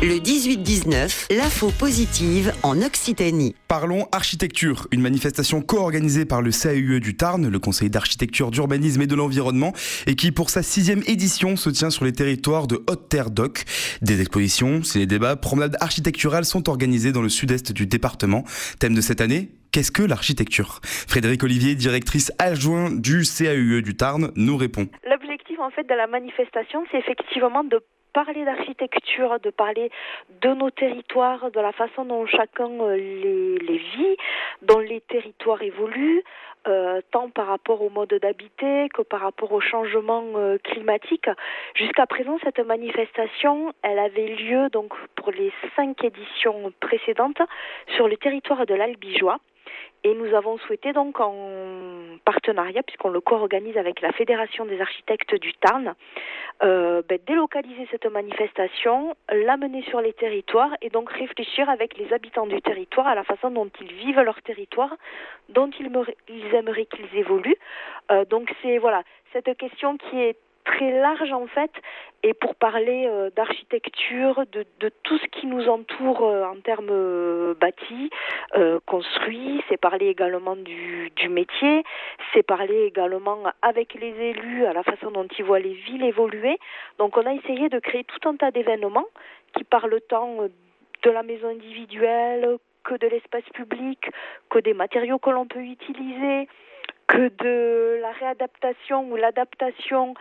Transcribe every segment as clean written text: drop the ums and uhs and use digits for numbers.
Le 18-19, l'info positive en Occitanie. Parlons architecture, une manifestation co-organisée par le CAUE du Tarn, le Conseil d'architecture, d'urbanisme et de l'environnement, et qui pour sa 6e édition se tient sur les territoires de Haute-Terre-Doc. Des expositions, des débats, promenades architecturales sont organisées dans le sud-est du département. Thème de cette année, qu'est-ce que l'architecture ? Frédéric Olivier, directrice adjointe du CAUE du Tarn, nous répond. L'objectif en fait de la manifestation, c'est effectivement de parler d'architecture, de parler de nos territoires, de la façon dont chacun les vit, dont les territoires évoluent, tant par rapport au mode d'habiter que par rapport au changement climatique. Jusqu'à présent, cette manifestation, elle avait lieu donc pour les 5 éditions précédentes sur le territoire de l'Albigeois. Et nous avons souhaité donc en partenariat, puisqu'on le co-organise avec la Fédération des architectes du Tarn, délocaliser cette manifestation, l'amener sur les territoires et donc réfléchir avec les habitants du territoire à la façon dont ils vivent leur territoire, dont ils aimeraient qu'ils évoluent. Donc c'est cette question qui est très large en fait, et pour parler d'architecture, de tout ce qui nous entoure en termes bâtis, construits, c'est parler également du métier, c'est parler également avec les élus à la façon dont ils voient les villes évoluer. Donc on a essayé de créer tout un tas d'événements qui parlent tant de la maison individuelle que de l'espace public, que des matériaux que l'on peut utiliser, que de la réadaptation ou l'adaptation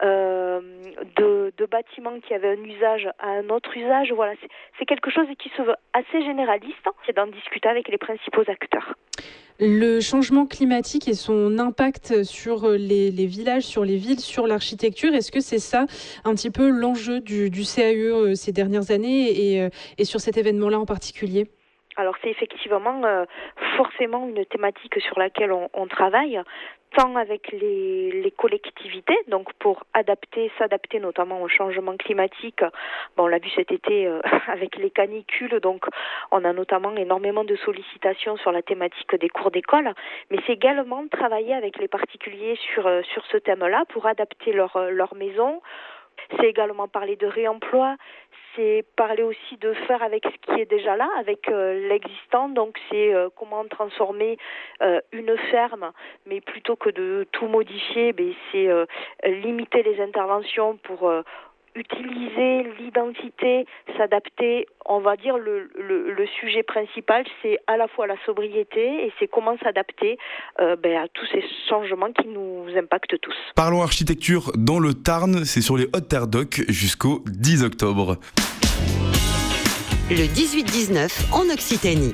de bâtiments qui avaient un usage à un autre usage. Voilà, c'est quelque chose qui se veut assez généraliste, c'est d'en discuter avec les principaux acteurs. Le changement climatique et son impact sur les villages, sur les villes, sur l'architecture, est-ce que c'est ça un petit peu l'enjeu du CAUE ces dernières années et sur cet événement-là en particulier ? Alors c'est effectivement forcément une thématique sur laquelle on travaille, tant avec les collectivités, donc pour s'adapter notamment au changement climatique. On l'a vu cet été avec les canicules, donc on a notamment énormément de sollicitations sur la thématique des cours d'école, mais c'est également travailler avec les particuliers sur ce thème-là pour adapter leur maison. C'est également parler de réemploi, c'est parler aussi de faire avec ce qui est déjà là, avec l'existant. Donc c'est comment transformer une ferme, mais plutôt que de tout modifier, c'est limiter les interventions pour utiliser l'identité, s'adapter. On va dire le sujet principal, c'est à la fois la sobriété et c'est comment s'adapter à tous ces changements qui nous impactent tous. Parlons architecture dans le Tarn, c'est sur les Hautes-Terre-Doc jusqu'au 10 octobre. Le 18-19 en Occitanie.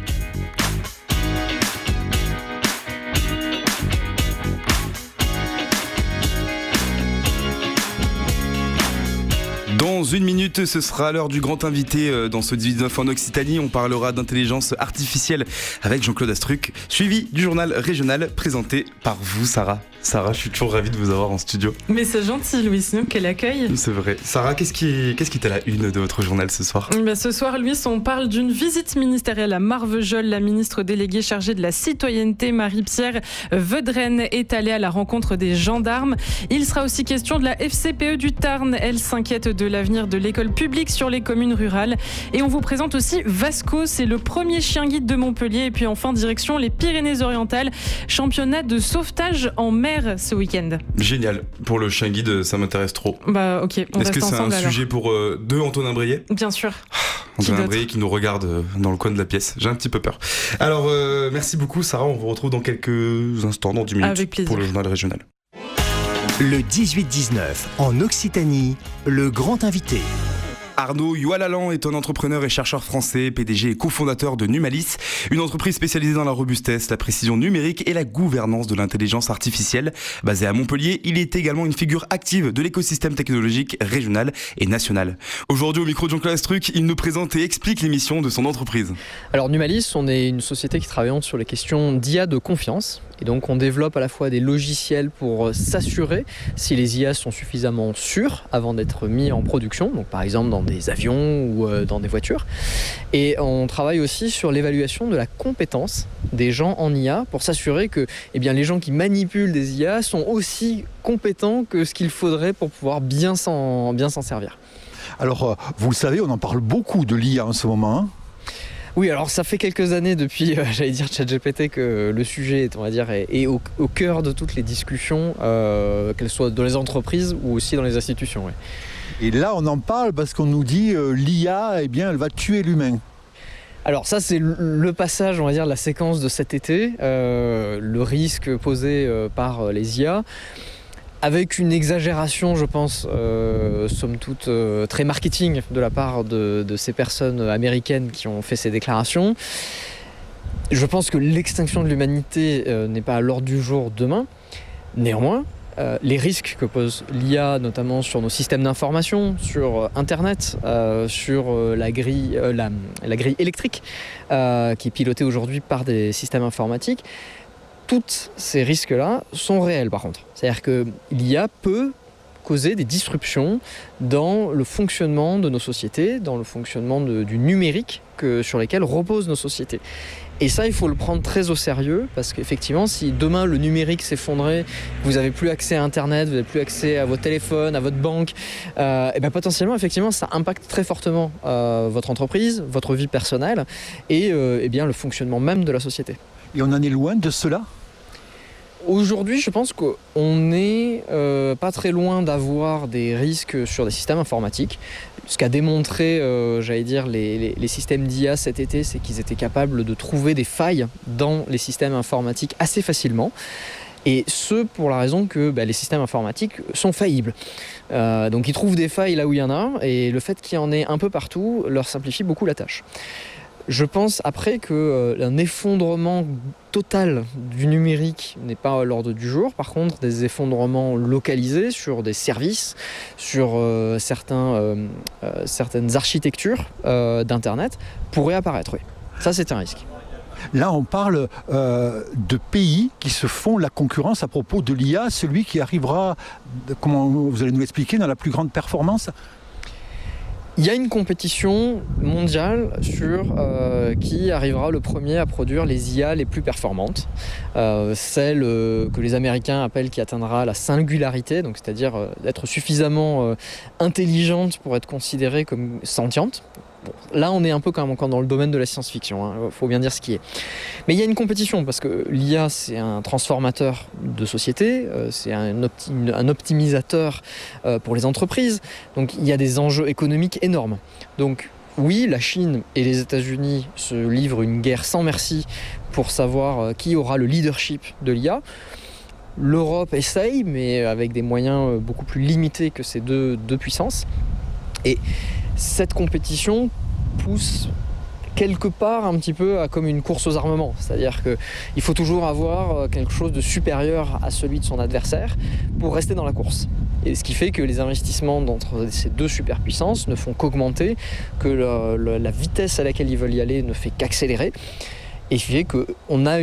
Dans une minute, ce sera l'heure du grand invité dans ce 18-19 en Occitanie. On parlera d'intelligence artificielle avec Jean-Claude Astruc, suivi du journal régional présenté par vous, Sarah. Sarah, je suis toujours ravi de vous avoir en studio. Mais c'est gentil, Louis, quel accueil. C'est vrai. Sarah, qu'est-ce qui est à la une de votre journal ce soir ? Ce soir, Louis, on parle d'une visite ministérielle à Marvejols. La ministre déléguée chargée de la citoyenneté, Marie-Pierre Vedrenne, est allée à la rencontre des gendarmes. Il sera aussi question de la FCPE du Tarn. Elle s'inquiète de l'avenir de l'école publique sur les communes rurales. Et on vous présente aussi Vasco, c'est le premier chien guide de Montpellier. Et puis enfin, direction les Pyrénées-Orientales, championnat de sauvetage en mer ce week-end. Génial. Pour le chien guide, ça m'intéresse trop. Ok, on Est-ce reste que c'est ensemble, un sujet pour Antonin Brié ? Bien sûr. Antonin Brié qui nous regarde dans le coin de la pièce. J'ai un petit peu peur. Alors, merci beaucoup, Sarah. On vous retrouve dans quelques instants, dans 10 minutes, avec plaisir, pour le journal régional. Le 18-19 en Occitanie, le grand invité. Arnaud Yoalalan est un entrepreneur et chercheur français, PDG et cofondateur de Numalis, une entreprise spécialisée dans la robustesse, la précision numérique et la gouvernance de l'intelligence artificielle. Basé à Montpellier, il est également une figure active de l'écosystème technologique régional et national. Aujourd'hui, au micro de Jean-Claude Astruc, il nous présente et explique les missions de son entreprise. Alors Numalis, on est une société qui travaille sur les questions d'IA de confiance. Et donc on développe à la fois des logiciels pour s'assurer si les IA sont suffisamment sûrs avant d'être mis en production, donc par exemple dans des avions ou dans des voitures. Et on travaille aussi sur l'évaluation de la compétence des gens en IA pour s'assurer que les gens qui manipulent des IA sont aussi compétents que ce qu'il faudrait pour pouvoir bien s'en servir. Alors, vous le savez, on en parle beaucoup de l'IA en ce moment. Hein. Oui, alors ça fait quelques années depuis, ChatGPT, que le sujet, on va dire, est au cœur de toutes les discussions, qu'elles soient dans les entreprises ou aussi dans les institutions. Ouais. Et là, on en parle parce qu'on nous dit l'IA, eh bien, elle va tuer l'humain. Alors ça, c'est le passage, on va dire, la séquence de cet été, le risque posé par les IA. Avec une exagération, je pense, somme toute très marketing de la part de ces personnes américaines qui ont fait ces déclarations. Je pense que l'extinction de l'humanité n'est pas à l'ordre du jour demain. Néanmoins, les risques que pose l'IA, notamment sur nos systèmes d'information, sur Internet, sur la grille électrique, qui est pilotée aujourd'hui par des systèmes informatiques, tous ces risques-là sont réels par contre. C'est-à-dire que l'IA peut causer des disruptions dans le fonctionnement de nos sociétés, dans le fonctionnement du numérique sur lesquels reposent nos sociétés. Et ça, il faut le prendre très au sérieux parce qu'effectivement, si demain le numérique s'effondrait, vous n'avez plus accès à Internet, vous n'avez plus accès à votre téléphone, à votre banque, et bien potentiellement, effectivement, ça impacte très fortement votre entreprise, votre vie personnelle et bien le fonctionnement même de la société. Et on en est loin de cela ? Aujourd'hui, je pense qu'on n'est pas très loin d'avoir des risques sur des systèmes informatiques. Ce qu'a démontré, les systèmes d'IA cet été, c'est qu'ils étaient capables de trouver des failles dans les systèmes informatiques assez facilement. Et ce, pour la raison que les systèmes informatiques sont faillibles. Donc ils trouvent des failles là où il y en a, et le fait qu'il y en ait un peu partout leur simplifie beaucoup la tâche. Je pense après qu'un effondrement total du numérique n'est pas à l'ordre du jour. Par contre, des effondrements localisés sur des services, sur certaines architectures d'Internet pourraient apparaître. Oui. Ça, c'est un risque. Là, on parle de pays qui se font la concurrence à propos de l'IA, celui qui arrivera, comment vous allez nous l'expliquer, dans la plus grande performance ? Il y a une compétition mondiale sur qui arrivera le premier à produire les IA les plus performantes. Celle que les Américains appellent qui atteindra la singularité, donc c'est-à-dire être suffisamment intelligente pour être considérée comme sentiente. Bon, là, on est un peu quand même encore dans le domaine de la science-fiction, faut bien dire ce qui est. Mais il y a une compétition parce que l'IA, c'est un transformateur de société, c'est un optimisateur pour les entreprises. Donc, il y a des enjeux économiques énormes. Donc, oui, la Chine et les États-Unis se livrent une guerre sans merci pour savoir qui aura le leadership de l'IA. L'Europe essaye, mais avec des moyens beaucoup plus limités que ces deux puissances. Et cette compétition pousse quelque part un petit peu à comme une course aux armements. C'est-à-dire qu'il faut toujours avoir quelque chose de supérieur à celui de son adversaire pour rester dans la course. Et ce qui fait que les investissements entre ces deux superpuissances ne font qu'augmenter, que la vitesse à laquelle ils veulent y aller ne fait qu'accélérer. Et ce qui fait qu'on a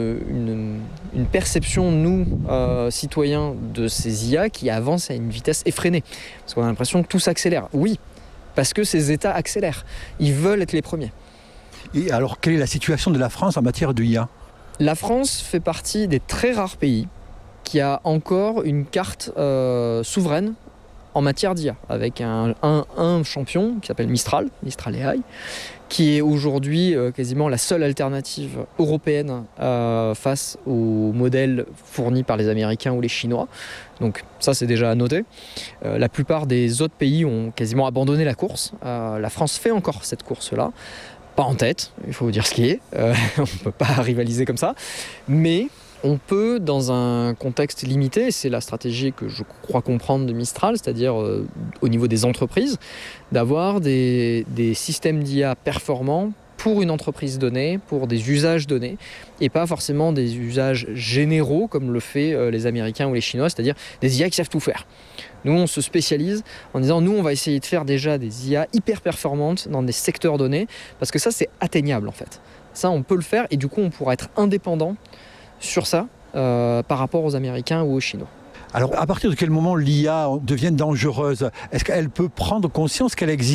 une perception, nous, citoyens, de ces IA qui avancent à une vitesse effrénée. Parce qu'on a l'impression que tout s'accélère. Oui, parce que ces États accélèrent. Ils veulent être les premiers. Et alors, quelle est la situation de la France en matière de IA ? La France fait partie des très rares pays qui a encore une carte souveraine en matière d'IA, avec un champion qui s'appelle Mistral AI, qui est aujourd'hui quasiment la seule alternative européenne face aux modèles fournis par les Américains ou les Chinois. Donc ça, c'est déjà à noter. La plupart des autres pays ont quasiment abandonné la course. La France fait encore cette course-là. Pas en tête, il faut dire ce qui est. On ne peut pas rivaliser comme ça. Mais on peut, dans un contexte limité, et c'est la stratégie que je crois comprendre de Mistral, c'est-à-dire au niveau des entreprises, d'avoir des systèmes d'IA performants pour une entreprise donnée, pour des usages donnés, et pas forcément des usages généraux comme le fait les Américains ou les Chinois, c'est-à-dire des IA qui savent tout faire. Nous, on se spécialise en disant, nous, on va essayer de faire déjà des IA hyper performantes dans des secteurs donnés, parce que ça, c'est atteignable en fait. Ça, on peut le faire, et du coup, on pourra être indépendant sur ça par rapport aux Américains ou aux Chinois. Alors, à partir de quel moment l'IA devient dangereuse ? Est-ce qu'elle peut prendre conscience qu'elle existe ?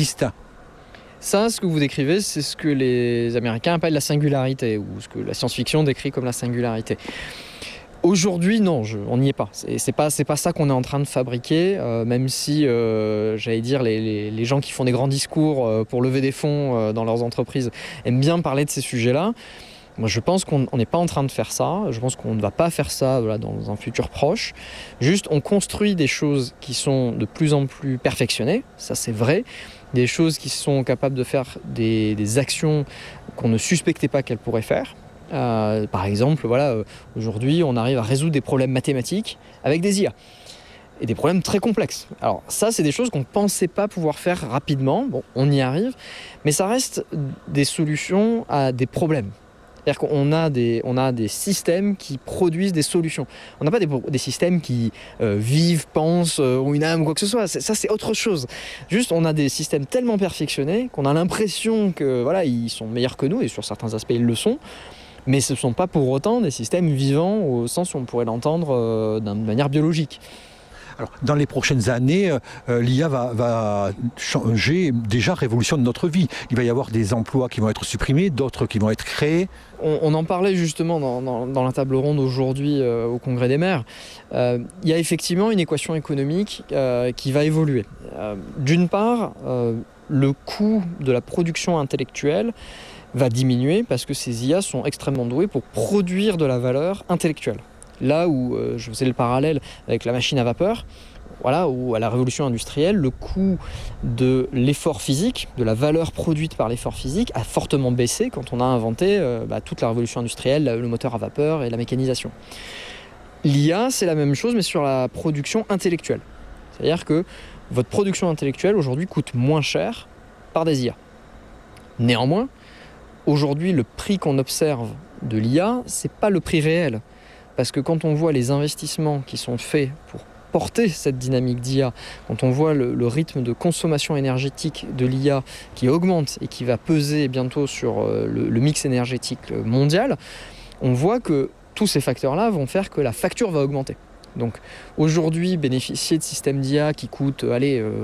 Ça, ce que vous décrivez, c'est ce que les Américains appellent la singularité, ou ce que la science-fiction décrit comme la singularité. Aujourd'hui, non, on n'y est pas. C'est pas ça qu'on est en train de fabriquer, même si, j'allais dire, les gens qui font des grands discours pour lever des fonds dans leurs entreprises aiment bien parler de ces sujets-là. Moi, je pense qu'on n'est pas en train de faire ça. Je pense qu'on ne va pas faire ça dans un futur proche. Juste, on construit des choses qui sont de plus en plus perfectionnées. Ça, c'est vrai. Des choses qui sont capables de faire des actions qu'on ne suspectait pas qu'elles pourraient faire. Par exemple, aujourd'hui, on arrive à résoudre des problèmes mathématiques avec des IA. Et des problèmes très complexes. Alors ça, c'est des choses qu'on ne pensait pas pouvoir faire rapidement. Bon, on y arrive. Mais ça reste des solutions à des problèmes. C'est-à-dire qu'on a des systèmes qui produisent des solutions. On n'a pas des systèmes qui vivent, pensent, ont une âme ou quoi que ce soit. Ça, c'est autre chose. Juste, on a des systèmes tellement perfectionnés qu'on a l'impression que ils sont meilleurs que nous, et sur certains aspects, ils le sont. Mais ce ne sont pas pour autant des systèmes vivants au sens où on pourrait l'entendre d'une manière biologique. Alors, dans les prochaines années, l'IA va changer, déjà révolutionne notre vie. Il va y avoir des emplois qui vont être supprimés, d'autres qui vont être créés. On en parlait justement dans la table ronde aujourd'hui au Congrès des maires. Il y a effectivement une équation économique qui va évoluer. D'une part, le coût de la production intellectuelle va diminuer parce que ces IA sont extrêmement douées pour produire de la valeur intellectuelle. Là où je faisais le parallèle avec la machine à vapeur, où à la révolution industrielle, le coût de l'effort physique, de la valeur produite par l'effort physique, a fortement baissé quand on a inventé toute la révolution industrielle, le moteur à vapeur et la mécanisation. L'IA, c'est la même chose, mais sur la production intellectuelle. C'est-à-dire que votre production intellectuelle, aujourd'hui, coûte moins cher par des IA. Néanmoins, aujourd'hui, le prix qu'on observe de l'IA, c'est pas le prix réel. Parce que quand on voit les investissements qui sont faits pour porter cette dynamique d'IA, quand on voit le rythme de consommation énergétique de l'IA qui augmente et qui va peser bientôt sur le mix énergétique mondial, on voit que tous ces facteurs-là vont faire que la facture va augmenter. Donc aujourd'hui, bénéficier de systèmes d'IA qui coûtent 20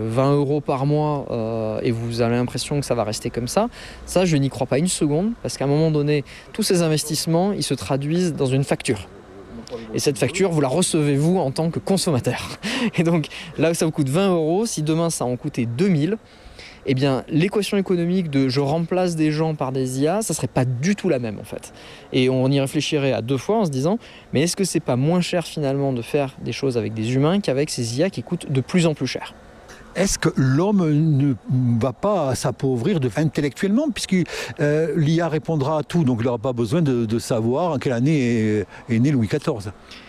€ par mois et vous avez l'impression que ça va rester comme ça, je n'y crois pas une seconde, parce qu'à un moment donné, tous ces investissements, ils se traduisent dans une facture. Et cette facture, vous la recevez vous en tant que consommateur. Et donc là où ça vous coûte 20 €, si demain ça en coûtait 2000, eh bien l'équation économique de je remplace des gens par des IA, ça serait pas du tout la même en fait. Et on y réfléchirait à deux fois en se disant, mais est-ce que c'est pas moins cher finalement de faire des choses avec des humains qu'avec ces IA qui coûtent de plus en plus cher ? Est-ce que l'homme ne va pas s'appauvrir intellectuellement, puisque l'IA répondra à tout, donc il n'aura pas besoin de savoir en quelle année est né Louis XIV ?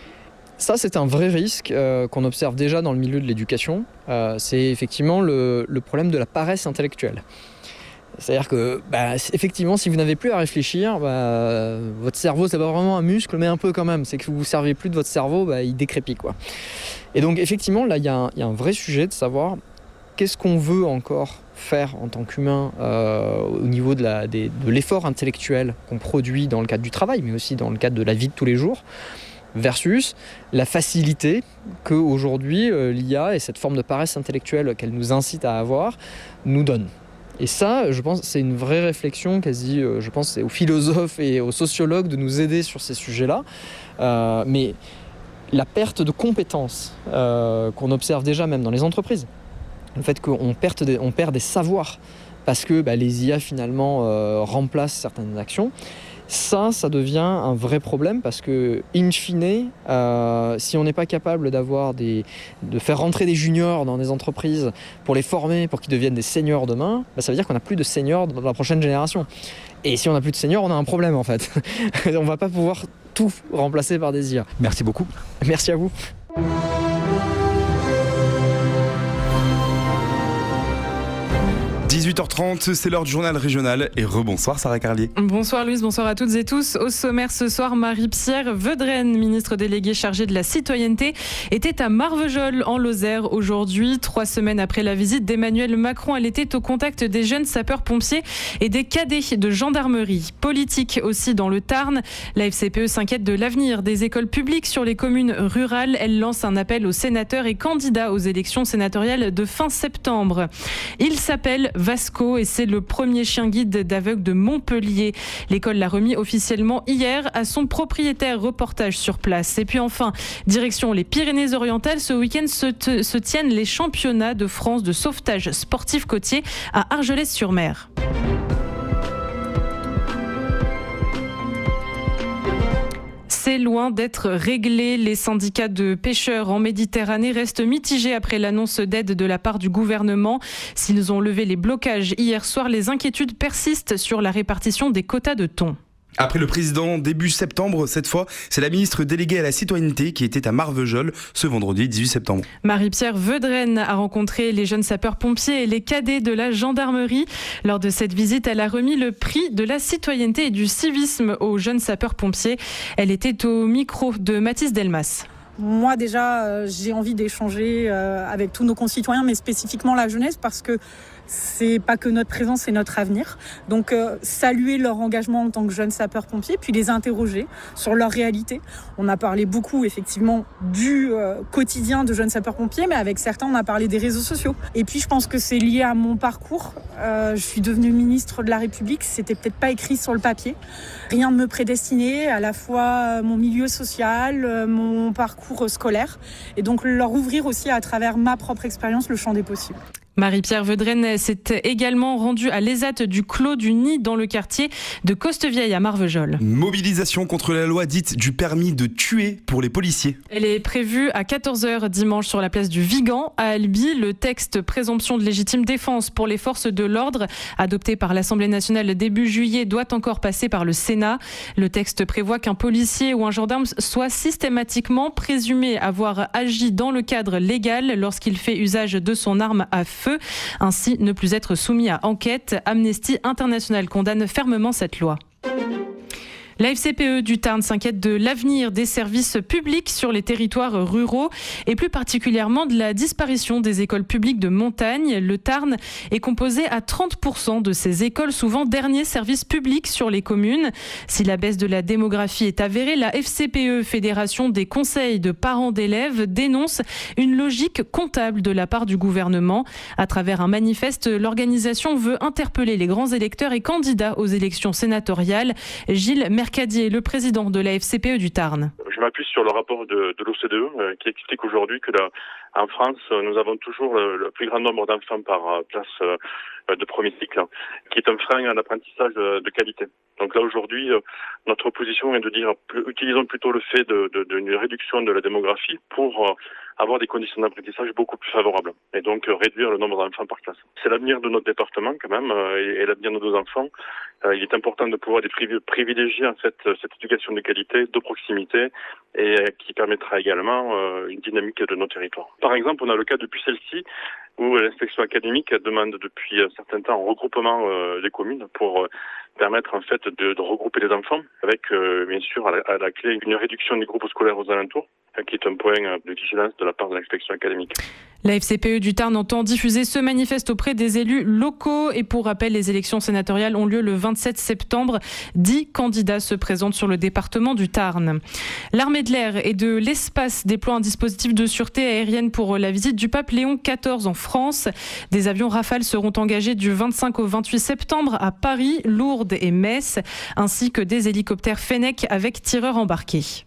Ça, c'est un vrai risque qu'on observe déjà dans le milieu de l'éducation. C'est effectivement le problème de la paresse intellectuelle. C'est-à-dire que, effectivement, si vous n'avez plus à réfléchir, votre cerveau, c'est pas vraiment un muscle, mais un peu quand même. C'est que vous ne vous servez plus de votre cerveau, il décrépit, quoi. Et donc, effectivement, là, il y a un vrai sujet de savoir qu'est-ce qu'on veut encore faire en tant qu'humain au niveau de l'effort intellectuel qu'on produit dans le cadre du travail, mais aussi dans le cadre de la vie de tous les jours, versus la facilité qu'aujourd'hui l'IA et cette forme de paresse intellectuelle qu'elle nous incite à avoir nous donne. Et ça, je pense, c'est une vraie réflexion quasi, je pense, c'est aux philosophes et aux sociologues de nous aider sur ces sujets-là. Mais la perte de compétences qu'on observe déjà même dans les entreprises, le fait qu'on perd des savoirs parce que les IA finalement remplacent certaines actions, ça devient un vrai problème parce que, in fine, si on n'est pas capable de faire rentrer des juniors dans des entreprises pour les former, pour qu'ils deviennent des seniors demain, ça veut dire qu'on n'a plus de seniors dans la prochaine génération. Et si on n'a plus de seniors, on a un problème en fait. On ne va pas pouvoir tout remplacer par des IA. Merci beaucoup. Merci à vous. 18h30, c'est l'heure du journal régional et rebonsoir Sarah Carlier. Bonsoir Louise, bonsoir à toutes et tous. Au sommaire ce soir, Marie-Pierre Vedrenne, ministre déléguée chargée de la citoyenneté, était à Marvejols en Lozère aujourd'hui, 3 semaines après la visite d'Emmanuel Macron. Elle était au contact des jeunes sapeurs-pompiers et des cadets de gendarmerie. Politique aussi dans le Tarn. La FCPE s'inquiète de l'avenir des écoles publiques sur les communes rurales. Elle lance un appel aux sénateurs et candidats aux élections sénatoriales de fin septembre. Il s'appelle Vasco et c'est le premier chien guide d'aveugles de Montpellier. L'école l'a remis officiellement hier à son propriétaire. Reportage sur place. Et puis enfin, direction les Pyrénées-Orientales. Ce week-end se tiennent les championnats de France de sauvetage sportif côtier à Argelès-sur-Mer. C'est loin d'être réglé. Les syndicats de pêcheurs en Méditerranée restent mitigés après l'annonce d'aide de la part du gouvernement. S'ils ont levé les blocages hier soir, les inquiétudes persistent sur la répartition des quotas de thon. Après le président début septembre, cette fois, c'est la ministre déléguée à la citoyenneté qui était à Marvejols ce vendredi 18 septembre. Marie-Pierre Vedrenne a rencontré les jeunes sapeurs-pompiers et les cadets de la gendarmerie. Lors de cette visite, elle a remis le prix de la citoyenneté et du civisme aux jeunes sapeurs-pompiers. Elle était au micro de Mathis Delmas. Moi déjà, j'ai envie d'échanger avec tous nos concitoyens, mais spécifiquement la jeunesse, parce que c'est pas que notre présence, c'est notre avenir. Donc saluer leur engagement en tant que jeunes sapeurs-pompiers, puis les interroger sur leur réalité. On a parlé beaucoup effectivement du quotidien de jeunes sapeurs-pompiers, mais avec certains on a parlé des réseaux sociaux. Et puis je pense que c'est lié à mon parcours. Je suis devenue ministre de la République, c'était peut-être pas écrit sur le papier. Rien ne me prédestinait, à la fois mon milieu social, mon parcours scolaire, et donc leur ouvrir aussi à travers ma propre expérience le champ des possibles. Marie-Pierre Vedrenne s'est également rendue à l'ESAT du Clos du Nid dans le quartier de Costevieille à Marvejols. Mobilisation contre la loi dite du permis de tuer pour les policiers. Elle est prévue à 14h dimanche sur la place du Vigan à Albi. Le texte présomption de légitime défense pour les forces de l'ordre adopté par l'Assemblée nationale début juillet doit encore passer par le Sénat. Le texte prévoit qu'un policier ou un gendarme soit systématiquement présumé avoir agi dans le cadre légal lorsqu'il fait usage de son arme à feu. Ainsi, ne plus être soumis à enquête. Amnesty International condamne fermement cette loi. La FCPE du Tarn s'inquiète de l'avenir des services publics sur les territoires ruraux et plus particulièrement de la disparition des écoles publiques de montagne. Le Tarn est composé à 30% de ces écoles, souvent dernier service public sur les communes. Si la baisse de la démographie est avérée, la FCPE, Fédération des conseils de parents d'élèves, dénonce une logique comptable de la part du gouvernement. À travers un manifeste, l'organisation veut interpeller les grands électeurs et candidats aux élections sénatoriales. Gilles Mercadier, le président de la FCPE du Tarn. Je m'appuie sur le rapport de l'OCDE qui explique aujourd'hui que en France, nous avons toujours le plus grand nombre d'enfants par classe de premier cycle, qui est un frein à l'apprentissage de qualité. Donc là, aujourd'hui, notre position est de dire, utilisons plutôt le fait d'une réduction de la démographie pour avoir des conditions d'apprentissage beaucoup plus favorables et donc réduire le nombre d'enfants par classe. C'est l'avenir de notre département quand même et l'avenir de nos enfants. Il est important de pouvoir privilégier en fait cette éducation de qualité, de proximité et qui permettra également une dynamique de nos territoires. Par exemple, on a le cas de Pucelcy où l'inspection académique demande depuis un certain temps un regroupement des communes pour permettre en fait de regrouper les enfants avec bien sûr à la clé une réduction des groupes scolaires aux alentours qui est un point de vigilance de la part de l'inspection académique. La FCPE du Tarn entend diffuser ce manifeste auprès des élus locaux et pour rappel, les élections sénatoriales ont lieu le 27 septembre. 10 candidats se présentent sur le département du Tarn. L'armée de l'air et de l'espace déploie un dispositif de sûreté aérienne pour la visite du pape Léon XIV en France. Des avions Rafale seront engagés du 25 au 28 septembre à Paris, Lourdes et Metz, ainsi que des hélicoptères Fennec avec tireurs embarqués.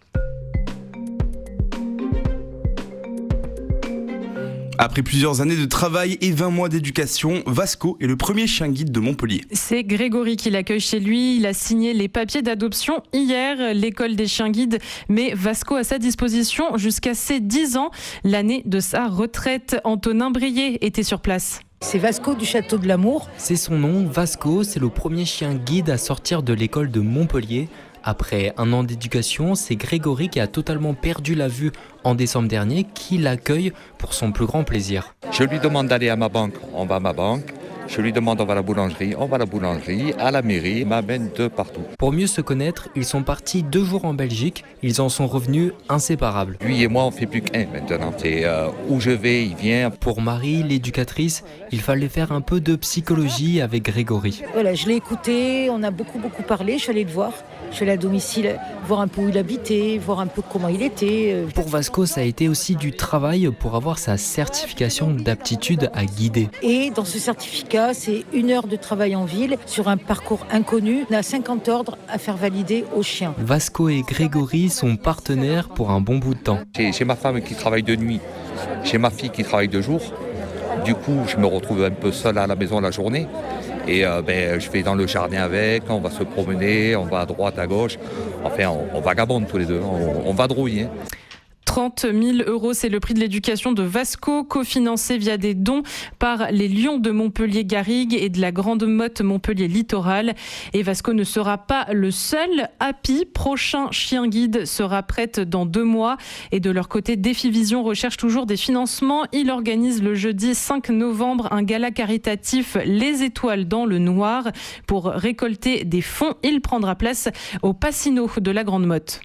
Après plusieurs années de travail et 20 mois d'éducation, Vasco est le premier chien guide de Montpellier. C'est Grégory qui l'accueille chez lui. Il a signé les papiers d'adoption hier. L'école des chiens guides met Vasco à sa disposition jusqu'à ses 10 ans, l'année de sa retraite. Antonin Brier était sur place. C'est Vasco du Château de l'Amour. C'est son nom, Vasco, c'est le premier chien guide à sortir de l'école de Montpellier. Après un an d'éducation, c'est Grégory qui a totalement perdu la vue en décembre dernier qui l'accueille pour son plus grand plaisir. Je lui demande d'aller à ma banque, on va à ma banque. Je lui demande on va à la boulangerie, on va à la boulangerie, à la mairie, il m'amène de partout. Pour mieux se connaître, ils sont partis 2 jours en Belgique, ils en sont revenus inséparables. Lui et moi on fait plus qu'un maintenant, c'est où je vais, il vient. Pour Marie, l'éducatrice, il fallait faire un peu de psychologie avec Grégory. Voilà, je l'ai écouté, on a beaucoup parlé, je suis allée le voir. Je suis allée à domicile, voir un peu où il habitait, voir un peu comment il était. Pour Vasco, ça a été aussi du travail pour avoir sa certification d'aptitude à guider. Et dans ce certificat, certificat, c'est 1 heure de travail en ville sur un parcours inconnu. On a 50 ordres à faire valider aux chiens. Vasco et Grégory sont partenaires pour un bon bout de temps. J'ai ma femme qui travaille de nuit, j'ai ma fille qui travaille de jour. Du coup, je me retrouve un peu seul à la maison la journée. Et je vais dans le jardin avec, on va se promener, on va à droite, à gauche. Enfin, on vagabonde tous les deux, on vadrouille. 30 000 €, c'est le prix de l'éducation de Vasco, cofinancé via des dons par les Lions de Montpellier-Garrigues et de la Grande Motte Montpellier Littoral. Et Vasco ne sera pas le seul. Happy, prochain chien guide, sera prête dans 2 mois. Et de leur côté, Défi Vision recherche toujours des financements. Il organise le jeudi 5 novembre un gala caritatif Les Étoiles dans le Noir. Pour récolter des fonds, il prendra place au Passino de la Grande Motte.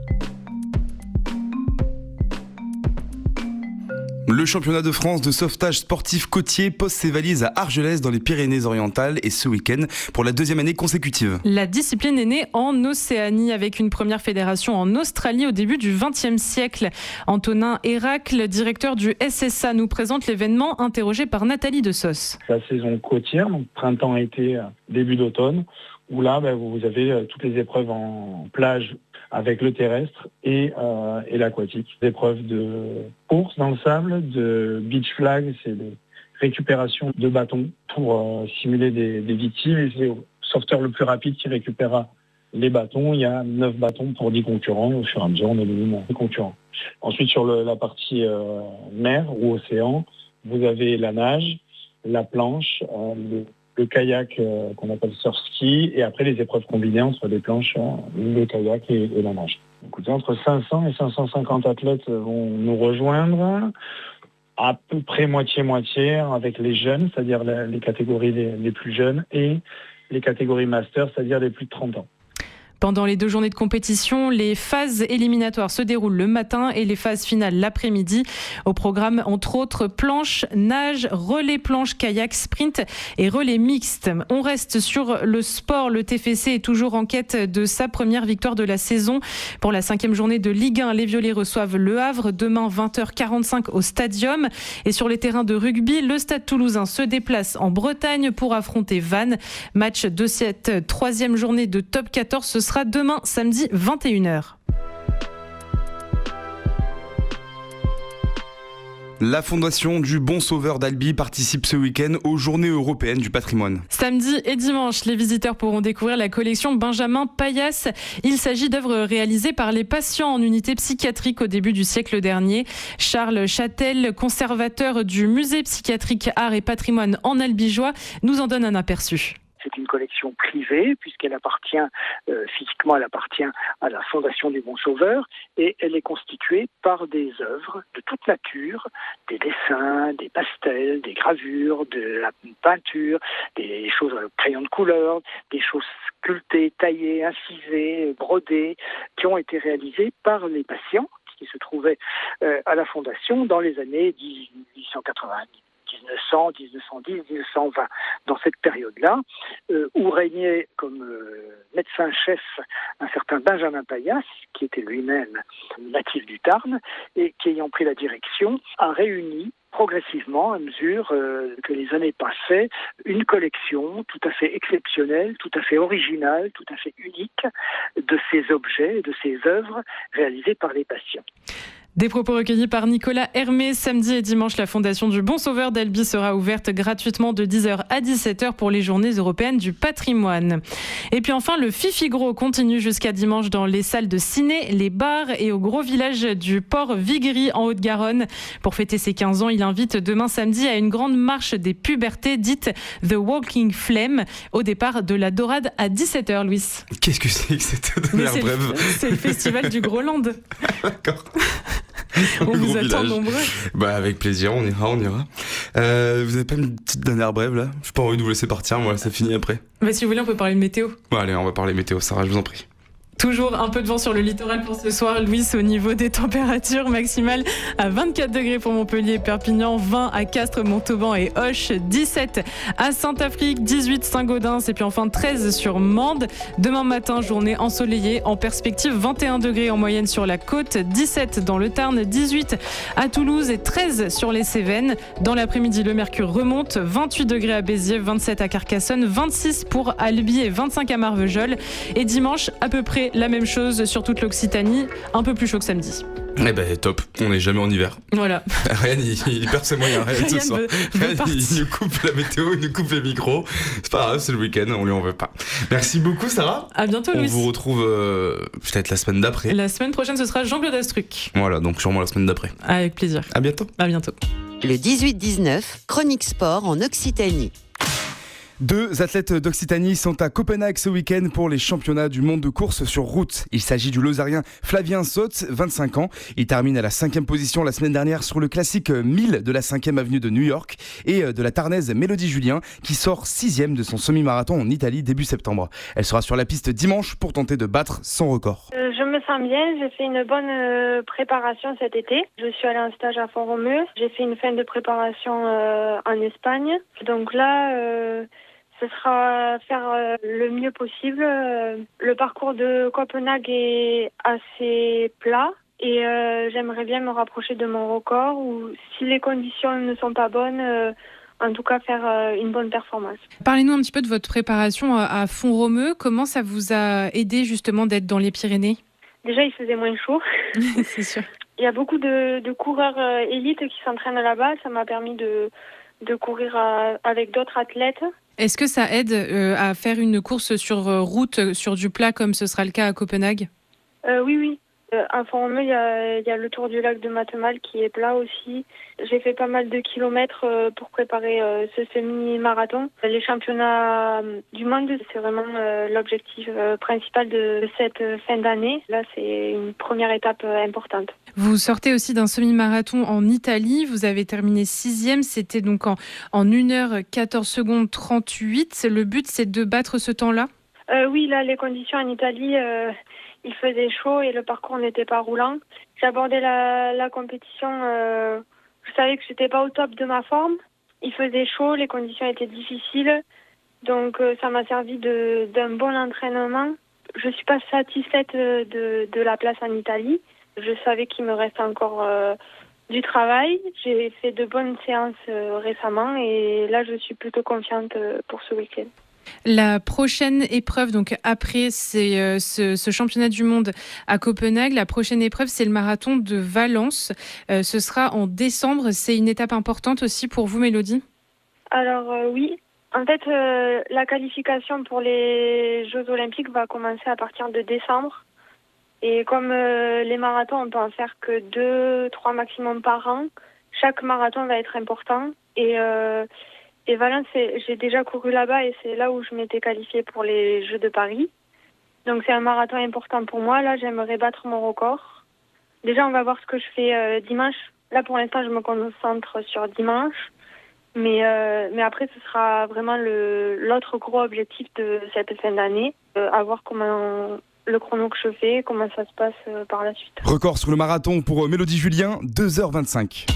Le championnat de France de sauvetage sportif côtier pose ses valises à Argelès dans les Pyrénées-Orientales et ce week-end pour la 2e année consécutive. La discipline est née en Océanie avec une première fédération en Australie au début du XXe siècle. Antonin Héracle, directeur du SSA, nous présente l'événement interrogé par Nathalie Dessos. La saison côtière, donc printemps, été, début d'automne, où là vous avez toutes les épreuves en plage avec le terrestre et l'aquatique. Des épreuves de course dans le sable, de beach flag, c'est des récupérations de bâtons pour simuler des victimes. Et c'est le sauveteur le plus rapide qui récupérera les bâtons. Il y a 9 bâtons pour 10 concurrents. Au fur et à mesure, on élimine les concurrents. Ensuite, sur la partie mer ou océan, vous avez la nage, la planche, le kayak qu'on appelle surf ski, et après les épreuves combinées entre les planches, le kayak et la nage. Écoutez, entre 500 et 550 athlètes vont nous rejoindre, à peu près moitié-moitié avec les jeunes, c'est-à-dire les catégories les plus jeunes, et les catégories master, c'est-à-dire les plus de 30 ans. Pendant les 2 journées de compétition, les phases éliminatoires se déroulent le matin et les phases finales l'après-midi. Au programme, entre autres, planche, nage, relais planche, kayak, sprint et relais mixte. On reste sur le sport. Le TFC est toujours en quête de sa première victoire de la saison. Pour la 5e journée de Ligue 1, les Violets reçoivent Le Havre demain 20h45 au Stadium. Et sur les terrains de rugby, le Stade Toulousain se déplace en Bretagne pour affronter Vannes. Match de cette 3e journée de Top 14. Ce sera demain, samedi, 21h. La Fondation du Bon Sauveur d'Albi participe ce week-end aux Journées européennes du patrimoine. Samedi et dimanche, les visiteurs pourront découvrir la collection Benjamin Paillasse. Il s'agit d'œuvres réalisées par les patients en unité psychiatrique au début du siècle dernier. Charles Châtel, conservateur du musée psychiatrique Art et Patrimoine en Albigeois, nous en donne un aperçu. C'est une collection privée puisqu'elle appartient, physiquement elle appartient à la Fondation du Bon Sauveur et elle est constituée par des œuvres de toute nature, des dessins, des pastels, des gravures, de la peinture, des choses au crayon de couleur, des choses sculptées, taillées, incisées, brodées, qui ont été réalisées par les patients qui se trouvaient à la Fondation dans les années 1890. 1900, 1910, 1920, dans cette période-là, où régnait comme médecin-chef un certain Benjamin Paillasse, qui était lui-même natif du Tarn, et qui, ayant pris la direction, a réuni progressivement, à mesure que les années passaient, une collection tout à fait exceptionnelle, tout à fait originale, tout à fait unique de ces objets, de ces œuvres réalisées par les patients. Des propos recueillis par Nicolas Hermé. Samedi et dimanche, la Fondation du Bon Sauveur d'Albi sera ouverte gratuitement de 10h à 17h pour les Journées européennes du patrimoine. Et puis enfin, le Fifi Gros continue jusqu'à dimanche dans les salles de ciné, les bars et au gros village du port Viguerie en Haute-Garonne. Pour fêter ses 15 ans, il invite demain samedi à une grande marche des pubertés dite The Walking Flame au départ de la Dorade à 17h, Louis. Qu'est-ce que c'est que cette dernière brève ? C'est le festival du Groland. D'accord. On vous attend nombreux. Bah avec plaisir, on ira. Vous avez pas une petite dernière brève là ? J'ai pas envie de vous laisser partir, moi ça finit après. Bah si vous voulez on peut parler de météo. Bon, allez, on va parler météo, Sarah, je vous en prie. Toujours un peu de vent sur le littoral pour ce soir, Louis, au niveau des températures maximales à 24 degrés pour Montpellier et Perpignan, 20 à Castres, Montauban et Auch, 17 à Saint-Affrique, 18 Saint-Gaudens et puis enfin 13 sur Mende. Demain matin, journée ensoleillée, en perspective 21 degrés en moyenne sur la côte, 17 dans le Tarn, 18 à Toulouse et 13 sur les Cévennes. Dans l'après-midi, le mercure remonte, 28 degrés à Béziers, 27 à Carcassonne, 26 pour Albi et 25 à Marvejols. Et dimanche, à peu près la même chose sur toute l'Occitanie, un peu plus chaud que samedi. Eh ben top, on n'est jamais en hiver. Voilà. Ryan, il perd ses moyens, Ryan, ce soir. Ryan, il nous coupe la météo, il nous coupe les micros. C'est pas grave, c'est le week-end, on lui en veut pas. Merci beaucoup, Sarah. À bientôt, On Louis. vous retrouve peut-être la semaine d'après. La semaine prochaine, ce sera Jean-Claude Astruc. Voilà, donc sûrement la semaine d'après. Avec plaisir. À bientôt. À bientôt. Le 18-19, chronique sport en Occitanie. 2 athlètes d'Occitanie sont à Copenhague ce week-end pour les championnats du monde de course sur route. Il s'agit du Lausarien Flavien Sautz, 25 ans. Il termine à la 5e position la semaine dernière sur le classique 1000 de la 5e avenue de New York et de la Tarnaise Mélodie Julien qui sort 6e de son semi-marathon en Italie début septembre. Elle sera sur la piste dimanche pour tenter de battre son record. Je me sens bien, j'ai fait une bonne préparation cet été. Je suis allée en stage à Font-Romeu. J'ai fait une fin de préparation en Espagne. Donc là, ce sera faire le mieux possible. Le parcours de Copenhague est assez plat et j'aimerais bien me rapprocher de mon record ou si les conditions ne sont pas bonnes, en tout cas faire une bonne performance. Parlez-nous un petit peu de votre préparation à Font-Romeu. Comment ça vous a aidé justement d'être dans les Pyrénées ? Déjà, il faisait moins chaud. C'est sûr. Il y a beaucoup de coureurs élites qui s'entraînent là-bas. Ça m'a permis de courir avec d'autres athlètes. Est-ce que ça aide à faire une course sur route, sur du plat, comme ce sera le cas à Copenhague ? Oui. À Font-Romeu, il y a le tour du lac de Matemal qui est plat aussi. J'ai fait pas mal de kilomètres pour préparer ce semi-marathon. Les championnats du monde, c'est vraiment l'objectif principal de cette fin d'année. Là, c'est une première étape importante. Vous sortez aussi d'un semi-marathon en Italie. Vous avez terminé 6e. C'était donc en 1h14 38. Le but, c'est de battre ce temps-là ? Oui, là, les conditions en Italie... il faisait chaud et le parcours n'était pas roulant. J'ai abordé la compétition, je savais que j'étais pas au top de ma forme. Il faisait chaud, les conditions étaient difficiles, donc ça m'a servi d'un bon entraînement. Je suis pas satisfaite de la place en Italie. Je savais qu'il me reste encore du travail. J'ai fait de bonnes séances récemment et là je suis plutôt confiante pour ce week-end. La prochaine épreuve, donc après ce championnat du monde à Copenhague, la prochaine épreuve, c'est le marathon de Valence. Ce sera en décembre. C'est une étape importante aussi pour vous, Mélodie ? Alors oui. En fait, la qualification pour les Jeux Olympiques va commencer à partir de décembre. Et comme les marathons, on peut en faire que 2-3 maximum par an. Chaque marathon va être important. Et Valence, j'ai déjà couru là-bas et c'est là où je m'étais qualifiée pour les Jeux de Paris. Donc c'est un marathon important pour moi. Là, j'aimerais battre mon record. Déjà, on va voir ce que je fais dimanche. Là, pour l'instant, je me concentre sur dimanche. Mais après, ce sera vraiment l'autre gros objectif de cette fin d'année. À voir comment le chrono que je fais, comment ça se passe par la suite. Record sur le marathon pour Mélodie Julien, 2h25.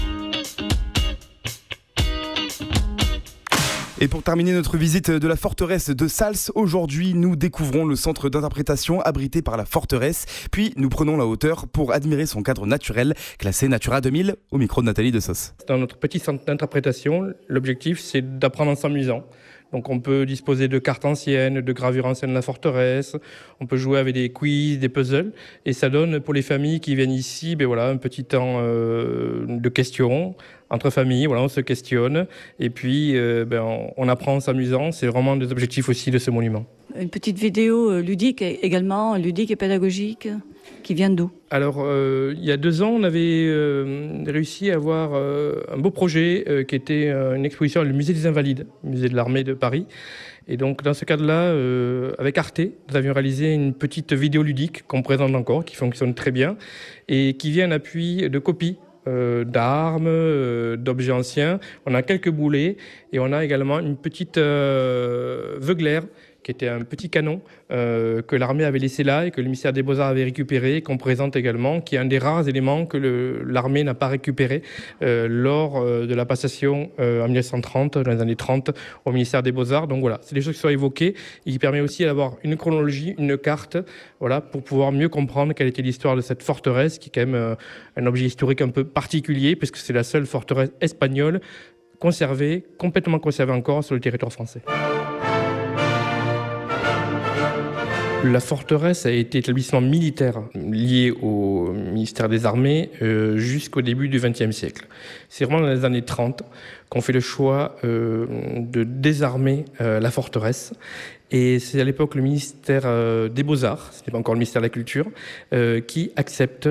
Et pour terminer notre visite de la forteresse de Sals, aujourd'hui nous découvrons le centre d'interprétation abrité par la forteresse, puis nous prenons la hauteur pour admirer son cadre naturel, classé Natura 2000, au micro de Nathalie Dessauce. Dans notre petit centre d'interprétation, l'objectif c'est d'apprendre en s'amusant. Donc on peut disposer de cartes anciennes, de gravures anciennes de la forteresse, on peut jouer avec des quiz, des puzzles, et ça donne pour les familles qui viennent ici un petit temps de questions entre familles, on se questionne, et puis on apprend en s'amusant, c'est vraiment des objectifs aussi de ce monument. Une petite vidéo ludique également, ludique et pédagogique, qui vient d'où ? Alors, il y a 2 ans, on avait réussi à avoir un beau projet qui était une exposition à le musée des Invalides, musée de l'armée de Paris. Et donc, dans ce cadre-là, avec Arte, nous avions réalisé une petite vidéo ludique qu'on présente encore, qui fonctionne très bien, et qui vient en appui de copies d'armes, d'objets anciens. On a quelques boulets et on a également une petite veuglère qui était un petit canon que l'armée avait laissé là et que le ministère des Beaux-Arts avait récupéré, qu'on présente également, qui est un des rares éléments que l'armée n'a pas récupéré lors de la passation en 1930, dans les années 30, au ministère des Beaux-Arts. Donc voilà, c'est des choses qui sont évoquées. Il permet aussi d'avoir une chronologie, une carte, voilà, pour pouvoir mieux comprendre quelle était l'histoire de cette forteresse, qui est quand même un objet historique un peu particulier, puisque c'est la seule forteresse espagnole conservée, complètement conservée encore sur le territoire français. La forteresse a été établissement militaire lié au ministère des Armées jusqu'au début du XXe siècle. C'est vraiment dans les années 30 qu'on fait le choix de désarmer la forteresse. Et c'est à l'époque le ministère des Beaux-Arts, ce n'est pas encore le ministère de la Culture, qui accepte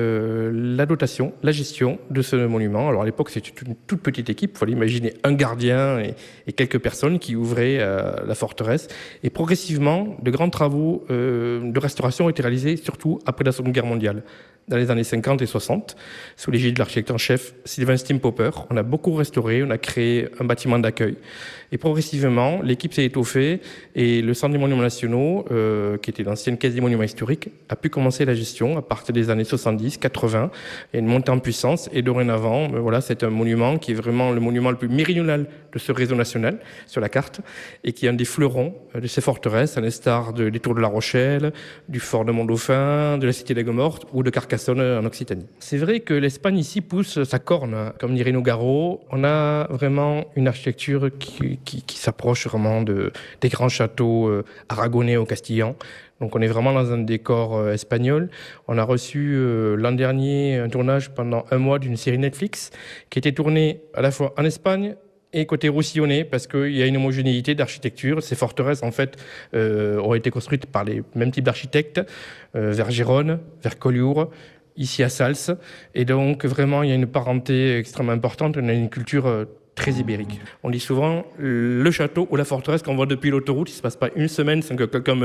la dotation, la gestion de ce monument. Alors à l'époque, c'était une toute petite équipe, il fallait imaginer un gardien et quelques personnes qui ouvraient la forteresse. Et progressivement, de grands travaux de restauration ont été réalisés, surtout après la Seconde Guerre mondiale. Dans les années 50 et 60, sous l'égide de l'architecte en chef Sylvain Stimpopper, on a beaucoup restauré, on a créé un bâtiment d'accueil. Et progressivement, l'équipe s'est étoffée et le Centre des monuments nationaux, qui était l'ancienne caisse des monuments historiques, a pu commencer la gestion à partir des années 70, 80. Il y a une montée en puissance et dorénavant, voilà, c'est un monument qui est vraiment le monument le plus méridional de ce réseau national sur la carte et qui est un des fleurons de ces forteresses, à l'instar des tours de La Rochelle, du fort de Mont-Dauphin, de la cité d'Aigues-Mortes ou de Carcassonne en Occitanie. C'est vrai que l'Espagne ici pousse sa corne, comme dirait Nogaro. On a vraiment une architecture qui s'approche vraiment des grands châteaux aragonais ou castillans. Donc on est vraiment dans un décor espagnol. On a reçu l'an dernier un tournage pendant un mois d'une série Netflix qui était tournée à la fois en Espagne et côté roussillonnais, parce qu'il y a une homogénéité d'architecture. Ces forteresses, en fait, ont été construites par les mêmes types d'architectes, vers Gérone, vers Collioure, ici à Sals. Et donc, vraiment, il y a une parenté extrêmement importante. On a une culture très ibérique. On dit souvent le château ou la forteresse qu'on voit depuis l'autoroute. Il ne se passe pas une semaine sans que quelqu'un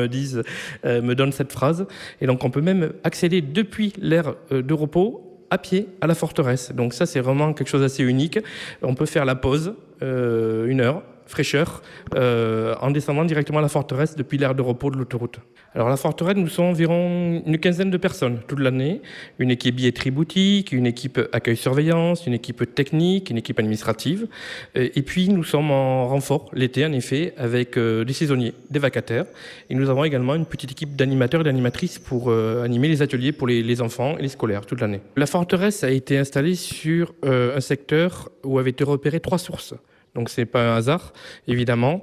me donne cette phrase. Et donc, on peut même accéder depuis l'aire de repos à pied à la forteresse. Donc ça, c'est vraiment quelque chose d'assez unique. On peut faire la pause, 1 heure, fraîcheur, en descendant directement à la forteresse depuis l'aire de repos de l'autoroute. Alors la forteresse, nous sommes environ une quinzaine de personnes toute l'année. Une équipe billetterie boutique, une équipe accueil surveillance, une équipe technique, une équipe administrative. Et puis nous sommes en renfort l'été, en effet, avec des saisonniers, des vacataires. Et nous avons également une petite équipe d'animateurs et d'animatrices pour animer les ateliers pour les enfants et les scolaires toute l'année. La forteresse a été installée sur un secteur où avaient été repérées 3 sources. Donc c'est pas un hasard, évidemment,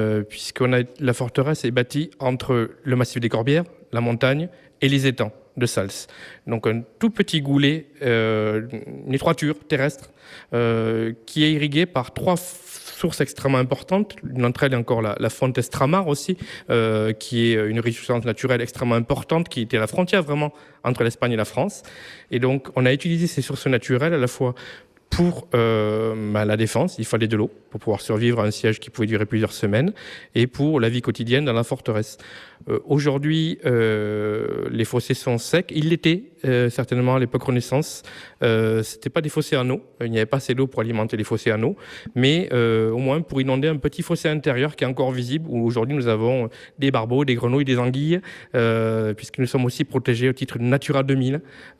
la forteresse est bâtie entre le massif des Corbières, la montagne et les étangs de Sals. Donc un tout petit goulet, une étroiture terrestre, qui est irriguée par 3 sources extrêmement importantes. Une d'entre elles est encore la Fonte Estramar aussi, qui est une ressource naturelle extrêmement importante, qui était à la frontière vraiment entre l'Espagne et la France. Et donc on a utilisé ces sources naturelles à la fois pour la défense, il fallait de l'eau pour pouvoir survivre à un siège qui pouvait durer plusieurs semaines, et pour la vie quotidienne dans la forteresse. Aujourd'hui, les fossés sont secs. Ils l'étaient certainement à l'époque Renaissance. C'était pas des fossés en eau. Il n'y avait pas assez d'eau pour alimenter les fossés en eau, mais au moins pour inonder un petit fossé intérieur qui est encore visible, où aujourd'hui nous avons des barbeaux, des grenouilles, des anguilles, puisque nous sommes aussi protégés au titre de Natura 2000.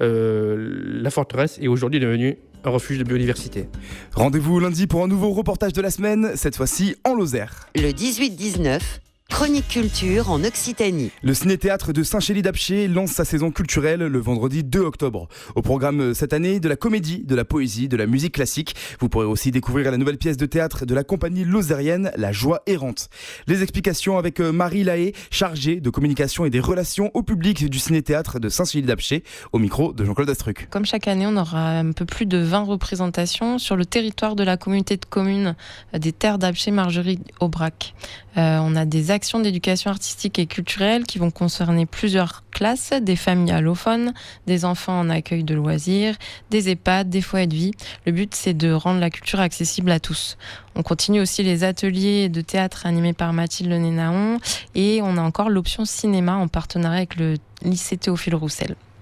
La forteresse est aujourd'hui devenue un refuge de biodiversité. Rendez-vous lundi pour un nouveau reportage de la semaine, cette fois-ci en Lozère. Le 18-19, Chronique Culture en Occitanie. Le ciné-théâtre de Saint-Chély-d'Apcher lance sa saison culturelle le vendredi 2 octobre. Au programme cette année, de la comédie, de la poésie, de la musique classique. Vous pourrez aussi découvrir la nouvelle pièce de théâtre de la compagnie lozérienne La Joie errante. Les explications avec Marie Lahaye, chargée de communication et des relations au public du ciné-théâtre de Saint-Chély-d'Apcher, au micro de Jean-Claude Astruc. Comme chaque année, on aura un peu plus de 20 représentations sur le territoire de la communauté de communes des Terres d'Apcher-Margerie-Aubrac. On a des actions d'éducation artistique et culturelle qui vont concerner plusieurs classes, des familles allophones, des enfants en accueil de loisirs, des EHPAD, des foyers de vie. Le but, c'est de rendre la culture accessible à tous. On continue aussi les ateliers de théâtre animés par Mathilde Nénaon et on a encore l'option cinéma en partenariat avec le lycée Théophile Roussel.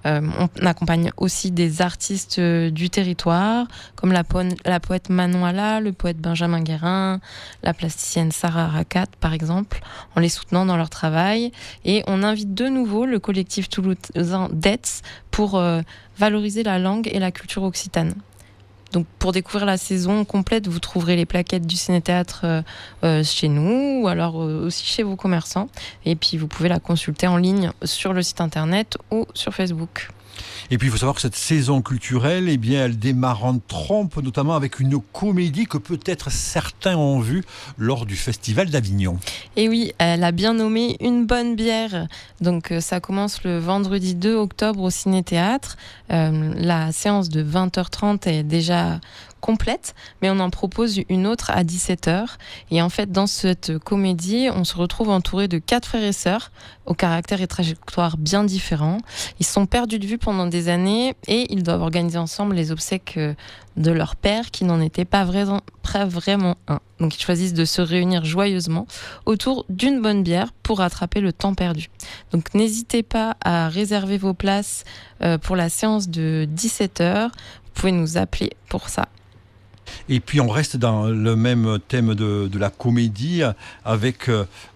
On accompagne aussi des artistes du territoire, comme la poète Manon Alla, le poète Benjamin Guérin, la plasticienne Sarah Rakat, par exemple, en les soutenant dans leur travail. Et on invite de nouveau le collectif toulousain DETS pour valoriser la langue et la culture occitane. Donc pour découvrir la saison complète, vous trouverez les plaquettes du Ciné-Théâtre chez nous ou alors aussi chez vos commerçants. Et puis vous pouvez la consulter en ligne sur le site internet ou sur Facebook. Et puis il faut savoir que cette saison culturelle, eh bien, elle démarre en trompe, notamment avec une comédie que peut-être certains ont vue lors du Festival d'Avignon. Et oui, elle a bien nommé Une bonne bière. Donc ça commence le vendredi 2 octobre au Ciné-Théâtre. La séance de 20h30 est déjà complète, mais on en propose une autre à 17h. Et en fait, dans cette comédie, on se retrouve entouré de 4 frères et sœurs, au caractère et trajectoire bien différents. Ils sont perdus de vue pendant des années et ils doivent organiser ensemble les obsèques de leur père, qui n'en était pas vraiment un. Donc ils choisissent de se réunir joyeusement autour d'une bonne bière pour rattraper le temps perdu. Donc n'hésitez pas à réserver vos places pour la séance de 17h. Vous pouvez nous appeler pour ça. Et puis on reste dans le même thème de la comédie avec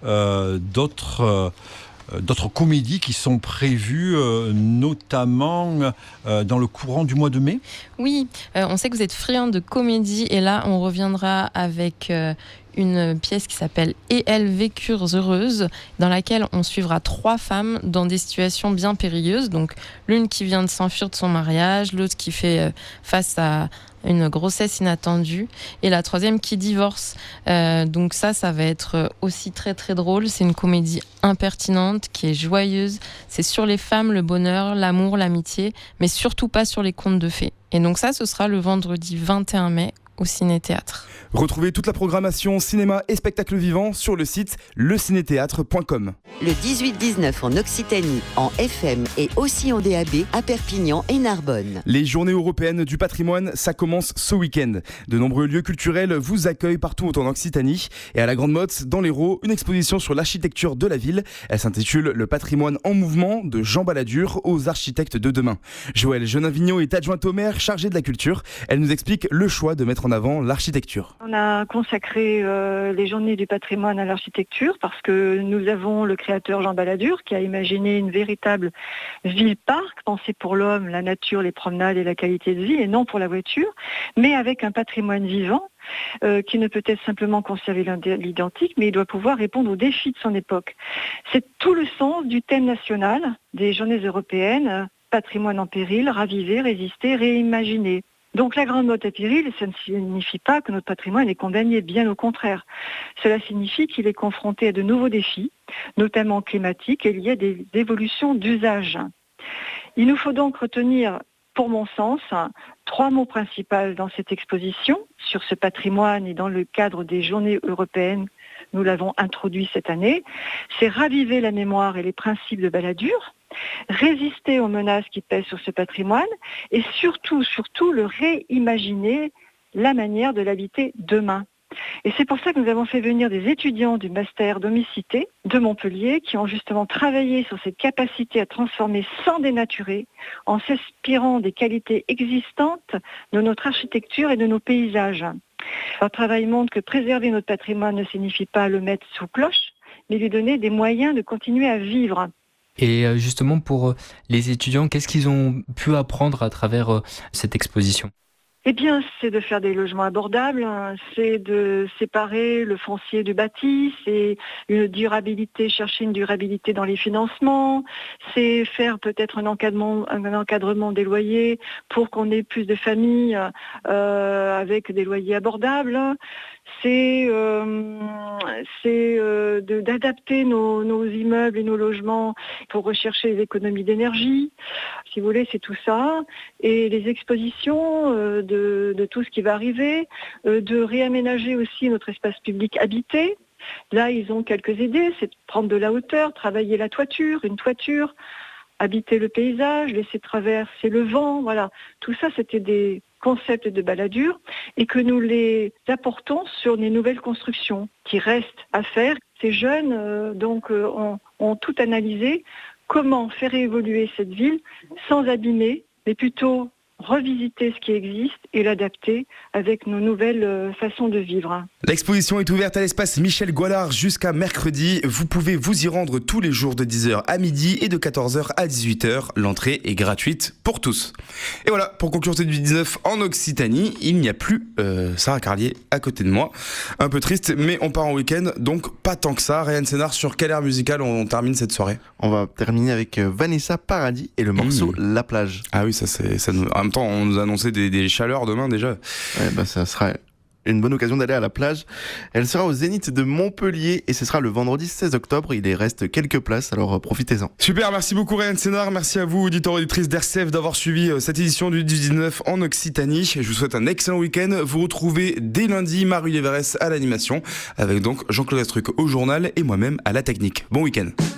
d'autres comédies qui sont prévues notamment dans le courant du mois de mai. Oui, on sait que vous êtes friands de comédie et là on reviendra avec une pièce qui s'appelle « Et elles vécurent heureuses », dans laquelle on suivra 3 femmes dans des situations bien périlleuses. Donc l'une qui vient de s'enfuir de son mariage, l'autre qui fait face à une grossesse inattendue et la 3e qui divorce. Donc ça va être aussi très très drôle. C'est une comédie impertinente qui est joyeuse. C'est sur les femmes, le bonheur, l'amour, l'amitié, mais surtout pas sur les contes de fées. Et donc ça, ce sera le vendredi 21 mai au Ciné-Théâtre. Retrouvez toute la programmation cinéma et spectacle vivant sur le site lecinéthéâtre.com. Le 18-19 en Occitanie, en FM et aussi en DAB à Perpignan et Narbonne. Les journées européennes du patrimoine, ça commence ce week-end. De nombreux lieux culturels vous accueillent partout en Occitanie. Et à la Grande Motte, dans l'Hérault, une exposition sur l'architecture de la ville. Elle s'intitule Le patrimoine en mouvement, de Jean Balladur aux architectes de demain. Joëlle Genin-Vigneault est adjointe au maire chargée de la culture. Elle nous explique le choix de mettre en avant l'architecture. On a consacré les journées du patrimoine à l'architecture parce que nous avons le créateur Jean Balladur qui a imaginé une véritable ville-parc pensée pour l'homme, la nature, les promenades et la qualité de vie et non pour la voiture, mais avec un patrimoine vivant qui ne peut être simplement conserver l'identique, mais il doit pouvoir répondre aux défis de son époque. C'est tout le sens du thème national des journées européennes, patrimoine en péril, raviver, résister, réimaginer. Donc la Grande Motte à péril, ça ne signifie pas que notre patrimoine est condamné, bien au contraire. Cela signifie qu'il est confronté à de nouveaux défis, notamment climatiques et liés à des évolutions d'usage. Il nous faut donc retenir, pour mon sens, 3 mots principaux dans cette exposition, sur ce patrimoine et dans le cadre des journées européennes. Nous l'avons introduit cette année. C'est raviver la mémoire et les principes de Balladur, résister aux menaces qui pèsent sur ce patrimoine et surtout le réimaginer, la manière de l'habiter demain. Et c'est pour ça que nous avons fait venir des étudiants du master d'Omicité de Montpellier qui ont justement travaillé sur cette capacité à transformer sans dénaturer en s'inspirant des qualités existantes de notre architecture et de nos paysages. Leur travail montre que préserver notre patrimoine ne signifie pas le mettre sous cloche, mais lui donner des moyens de continuer à vivre. Et justement, pour les étudiants, qu'est-ce qu'ils ont pu apprendre à travers cette exposition ? Eh bien, c'est de faire des logements abordables, c'est de séparer le foncier du bâti, c'est chercher une durabilité dans les financements, c'est faire peut-être un encadrement des loyers pour qu'on ait plus de familles avec des loyers abordables. C'est d'adapter nos immeubles et nos logements pour rechercher les économies d'énergie. Si vous voulez, c'est tout ça. Et les expositions de tout ce qui va arriver, de réaménager aussi notre espace public habité. Là, ils ont quelques idées, c'est de prendre de la hauteur, travailler la toiture, une toiture, habiter le paysage, laisser traverser le vent, voilà. Tout ça, c'était des concepts de Balladur et que nous les apportons sur les nouvelles constructions qui restent à faire. Ces jeunes ont tout analysé comment faire évoluer cette ville sans abîmer, mais plutôt revisiter ce qui existe et l'adapter avec nos nouvelles façons de vivre. L'exposition est ouverte à l'espace Michel Goillard jusqu'à mercredi. Vous pouvez vous y rendre tous les jours de 10h à midi et de 14h à 18h. L'entrée est gratuite pour tous. Et voilà, pour conclure cette 19 en Occitanie, il n'y a plus Sarah Carlier à côté de moi. Un peu triste, mais on part en week-end, donc pas tant que ça. Ryan Sénard, sur quel air musical on termine cette soirée ? On va terminer avec Vanessa Paradis et le morceau La Plage. Ah oui, ça nous... En même temps, on nous a annoncé des chaleurs demain déjà. Ouais, ça sera une bonne occasion d'aller à la plage. Elle sera au Zénith de Montpellier et ce sera le vendredi 16 octobre. Il reste quelques places, alors profitez-en. Super, merci beaucoup Ryan Sénard. Merci à vous, auditeurs et auditrices d'RCF, d'avoir suivi cette édition du 19 en Occitanie. Je vous souhaite un excellent week-end. Vous retrouvez dès lundi Marie Léverès à l'animation, avec donc Jean-Claude Astruc au journal et moi-même à la technique. Bon week-end.